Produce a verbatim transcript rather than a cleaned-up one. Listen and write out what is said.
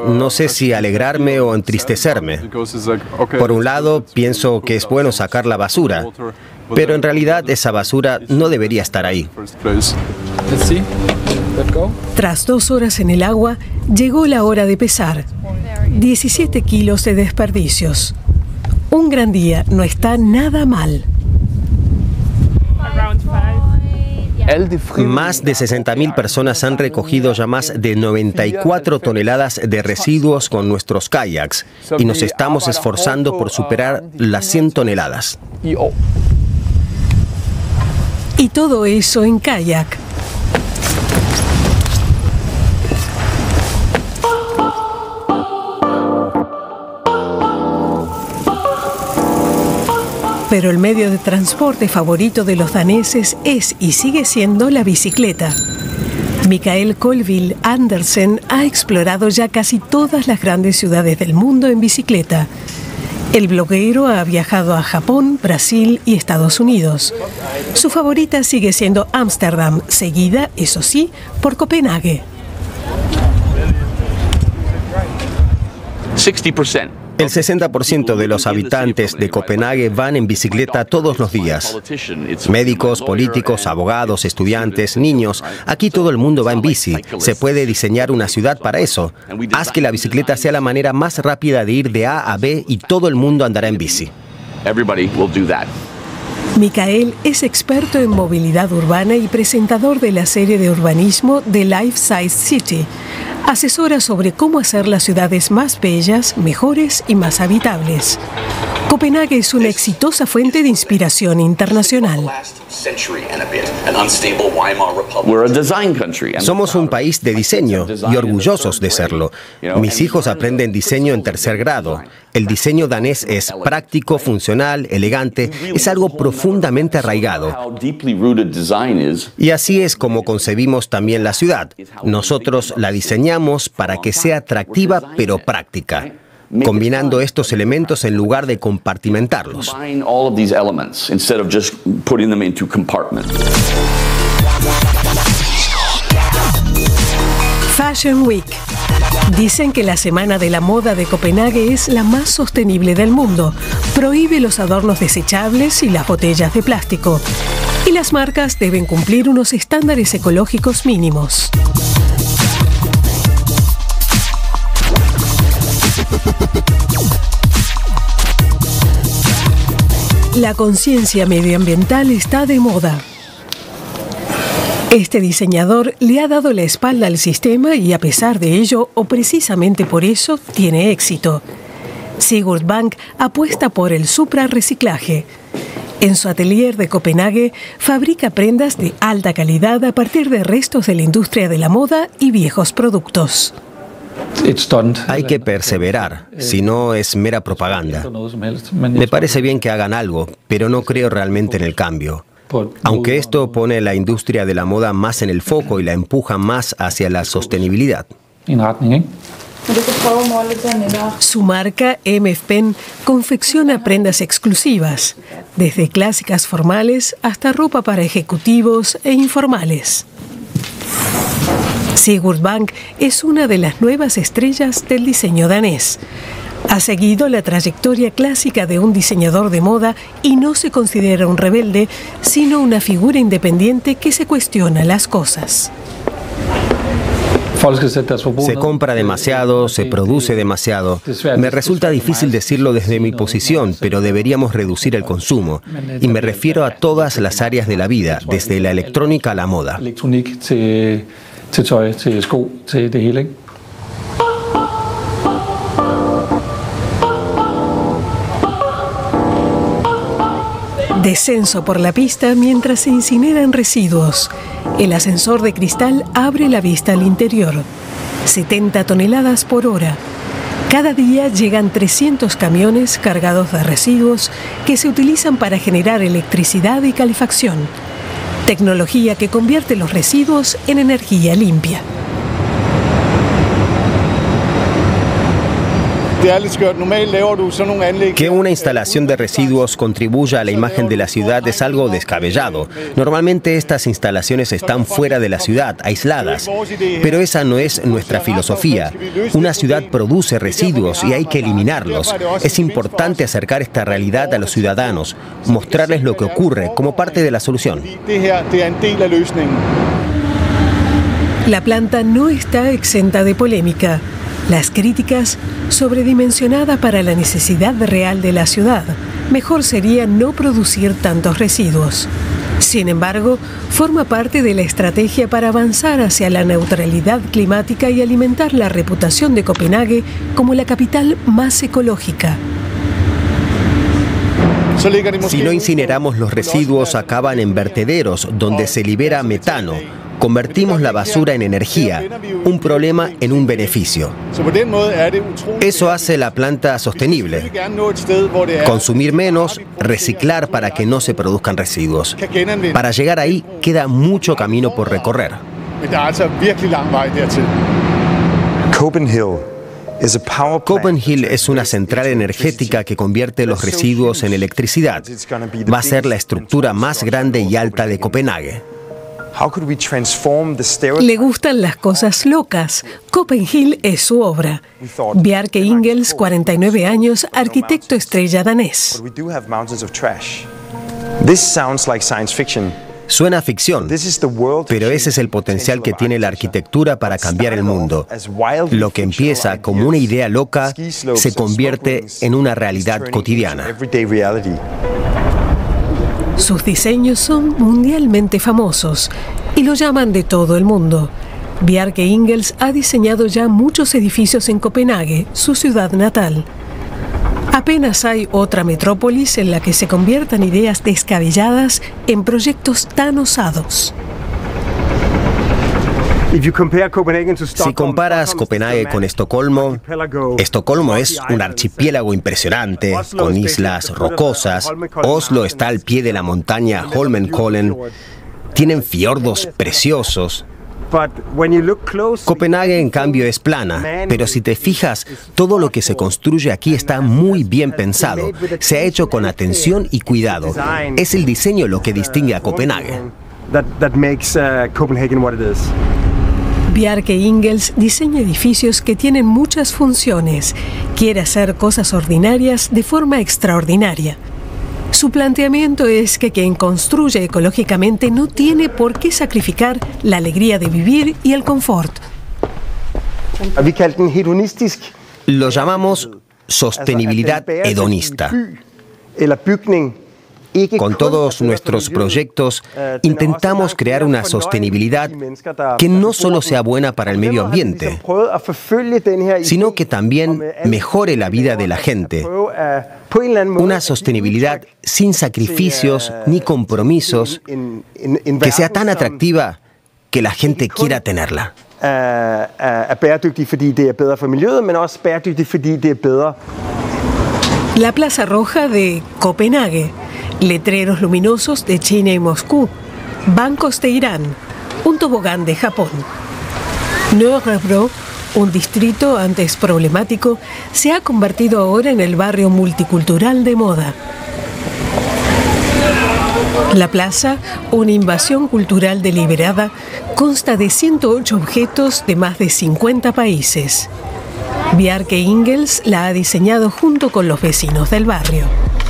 no sé si alegrarme o entristecerme. Por un lado, pienso que es bueno sacar la basura, pero en realidad esa basura no debería estar ahí. Tras dos horas en el agua, llegó la hora de pesar. diecisiete kilos de desperdicios. Un gran día, no está nada mal. Más de sesenta mil personas han recogido ya más de noventa y cuatro toneladas de residuos con nuestros kayaks y nos estamos esforzando por superar las cien toneladas. Y todo eso en kayak. Pero el medio de transporte favorito de los daneses es y sigue siendo la bicicleta. Mikael Colville Andersen ha explorado ya casi todas las grandes ciudades del mundo en bicicleta. El bloguero ha viajado a Japón, Brasil y Estados Unidos. Su favorita sigue siendo Ámsterdam, seguida, eso sí, por Copenhague. El sesenta por ciento de los habitantes de Copenhague van en bicicleta todos los días. Médicos, políticos, abogados, estudiantes, niños. Aquí todo el mundo va en bici. Se puede diseñar una ciudad para eso. Haz que la bicicleta sea la manera más rápida de ir de A a B y todo el mundo andará en bici. Mikael es experto en movilidad urbana y presentador de la serie de urbanismo The Life Size City. Asesora sobre cómo hacer las ciudades más bellas, mejores y más habitables. Copenhague es una exitosa fuente de inspiración internacional. Somos un país de diseño y orgullosos de serlo. Mis hijos aprenden diseño en tercer grado. El diseño danés es práctico, funcional, elegante, es algo profundamente arraigado. Y así es como concebimos también la ciudad. Nosotros la diseñamos para que sea atractiva pero práctica, combinando estos elementos en lugar de compartimentarlos. Fashion Week. Dicen que la Semana de la Moda de Copenhague es la más sostenible del mundo. Prohíbe los adornos desechables y las botellas de plástico. Y las marcas deben cumplir unos estándares ecológicos mínimos. La conciencia medioambiental está de moda. Este diseñador le ha dado la espalda al sistema y a pesar de ello, o precisamente por eso, tiene éxito. Sigurd Bank apuesta por el suprarreciclaje. En su atelier de Copenhague, fabrica prendas de alta calidad a partir de restos de la industria de la moda y viejos productos. Hay que perseverar, si no es mera propaganda. Me parece bien que hagan algo, pero no creo realmente en el cambio. Aunque esto pone la industria de la moda más en el foco y la empuja más hacia la sostenibilidad. Su marca, M F Pen, confecciona prendas exclusivas, desde clásicas formales hasta ropa para ejecutivos e informales. Sigurd Bank es una de las nuevas estrellas del diseño danés. Ha seguido la trayectoria clásica de un diseñador de moda y no se considera un rebelde, sino una figura independiente que se cuestiona las cosas. Se compra demasiado, se produce demasiado. Me resulta difícil decirlo desde mi posición, pero deberíamos reducir el consumo. Y me refiero a todas las áreas de la vida, desde la electrónica a la moda. Descenso por la pista mientras se incineran residuos. El ascensor de cristal abre la vista al interior. setenta toneladas por hora. Cada día llegan trescientos camiones cargados de residuos que se utilizan para generar electricidad y calefacción. Tecnología que convierte los residuos en energía limpia. Que una instalación de residuos contribuya a la imagen de la ciudad es algo descabellado. Normalmente estas instalaciones están fuera de la ciudad, aisladas. Pero esa no es nuestra filosofía. Una ciudad produce residuos y hay que eliminarlos. Es importante acercar esta realidad a los ciudadanos, mostrarles lo que ocurre como parte de la solución. La planta no está exenta de polémica. Las críticas, sobredimensionada para la necesidad real de la ciudad, mejor sería no producir tantos residuos. Sin embargo, forma parte de la estrategia para avanzar hacia la neutralidad climática y alimentar la reputación de Copenhague como la capital más ecológica. Si no incineramos los residuos, acaban en vertederos donde se libera metano. Convertimos la basura en energía, un problema en un beneficio. Eso hace la planta sostenible. Consumir menos, reciclar para que no se produzcan residuos. Para llegar ahí queda mucho camino por recorrer. Copenhill es una central energética que convierte los residuos en electricidad. Va a ser la estructura más grande y alta de Copenhague. Le gustan las cosas locas. Copenhill es su obra. Bjarke Ingels, cuarenta y nueve años, arquitecto estrella danés. Suena ficción, pero ese es el potencial que tiene la arquitectura para cambiar el mundo. Lo que empieza como una idea loca se convierte en una realidad cotidiana. Sus diseños son mundialmente famosos y lo llaman de todo el mundo. Bjarke Ingels ha diseñado ya muchos edificios en Copenhague, su ciudad natal. Apenas hay otra metrópolis en la que se conviertan ideas descabelladas en proyectos tan osados. Si comparas Copenhague con Estocolmo, Estocolmo es un archipiélago impresionante, con islas rocosas. Oslo está al pie de la montaña Holmenkollen. Tienen fiordos preciosos. Copenhague, en cambio, es plana, pero si te fijas, todo lo que se construye aquí está muy bien pensado. Se ha hecho con atención y cuidado. Es el diseño lo que distingue a Copenhague. Bjarke Ingels diseña edificios que tienen muchas funciones. Quiere hacer cosas ordinarias de forma extraordinaria. Su planteamiento es que quien construye ecológicamente no tiene por qué sacrificar la alegría de vivir y el confort. Lo llamamos sostenibilidad hedonista. Con todos nuestros proyectos, intentamos crear una sostenibilidad que no solo sea buena para el medio ambiente, sino que también mejore la vida de la gente. Una sostenibilidad sin sacrificios ni compromisos, que sea tan atractiva que la gente quiera tenerla. La Plaza Roja de Copenhague. Letreros luminosos de China y Moscú, bancos de Irán, un tobogán de Japón. Nørrebro, un distrito antes problemático, se ha convertido ahora en el barrio multicultural de moda. La plaza, una invasión cultural deliberada, consta de ciento ocho objetos de más de cincuenta países. Bjarke Ingels la ha diseñado junto con los vecinos del barrio.